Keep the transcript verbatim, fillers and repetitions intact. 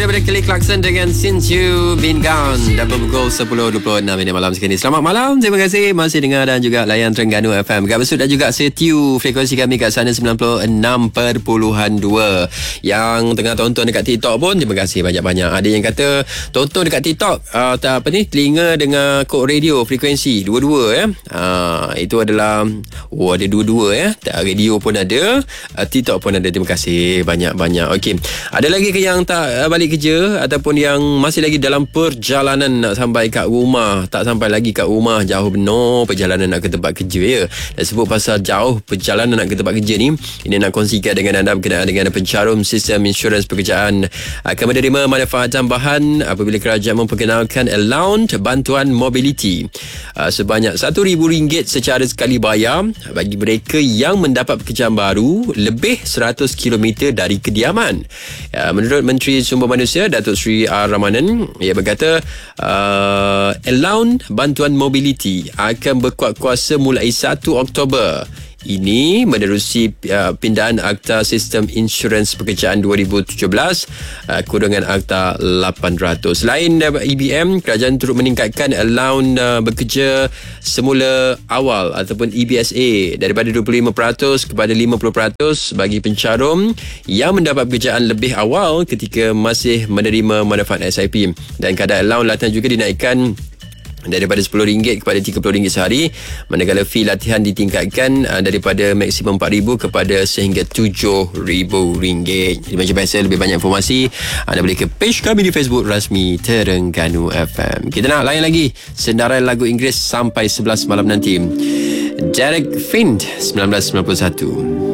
daripada Kelly Clarkson dengan Since You Been Gone. Dapat pukul sepuluh dua puluh enam minit malam sekali. Selamat malam, terima kasih masih dengar dan juga layan Terengganu F M. Gak besut dan juga setiu frekuensi kami kat sana sembilan puluh enam perpuluhan dua. Yang tengah tonton dekat TikTok pun terima kasih banyak-banyak. Ada yang kata tonton dekat TikTok uh, tak, apa ni, telinga dengan kod radio frekuensi dua-dua ya. Uh, itu adalah oh ada dua-dua ya. Radio pun ada, uh, TikTok pun ada. Terima kasih banyak-banyak. Okey. Ada lagi ke yang tak uh, balik kerja ataupun yang masih lagi dalam perjalanan nak sampai kat rumah, tak sampai lagi kat rumah, jauh benar perjalanan nak ke tempat kerja ya. Dan sebut pasal jauh perjalanan nak ke tempat kerja ni, ini nak kongsikan dengan anda berkenaan dengan pencarum sistem insurans pekerjaan akan menerima manfaat tambahan apabila kerajaan memperkenalkan allowance bantuan mobility uh, sebanyak satu ribu ringgit secara sekali bayar bagi mereka yang mendapat pekerjaan baru lebih seratus kilometer dari kediaman. Uh, menurut Menteri Sumber Manusia Datuk Seri R. Ramanan, ia berkata uh, allowance bantuan mobility akan berkuat kuasa mulai satu Oktober. Ini menerusi uh, pindahan Akta Sistem Insurans Pekerjaan dua ribu tujuh belas uh, kurungan Akta lapan ratus. Selain uh, E B M, kerajaan turut meningkatkan allowance uh, bekerja semula awal ataupun E B S A daripada dua puluh lima peratus kepada lima puluh peratus bagi pencarum yang mendapat pekerjaan lebih awal ketika masih menerima manfaat S I P. Dan kadar allowance latihan juga dinaikkan daripada sepuluh ringgit kepada tiga puluh ringgit sehari, manakala fee latihan ditingkatkan uh, daripada maksimum empat ribu kepada sehingga tujuh ribu ringgit. Jadi macam biasa, lebih banyak informasi anda boleh ke page kami di Facebook rasmi Terengganu F M. Kita nak layan lagi senarai lagu Inggeris sampai sebelas malam nanti. Derek Fint, seribu sembilan ratus sembilan puluh satu.